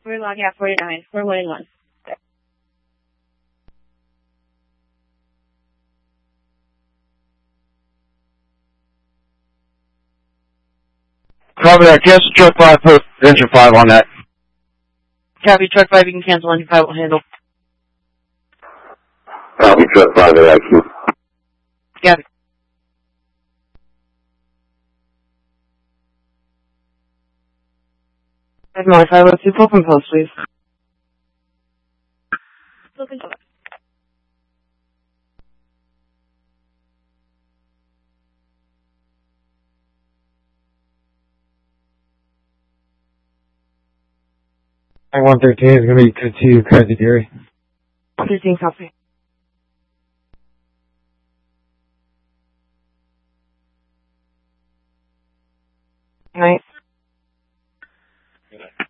We're logging out 49. We're waiting one. Copy that. Cancel truck 5, put engine 5 on that. Copy, truck 5, you can cancel engine 5, will handle. Copy truck 5 at IQ. Copy. Admiral 502, pull from post, please. Looking for it. I 113 is going to be to Crazy Gary. 13, copy. Night.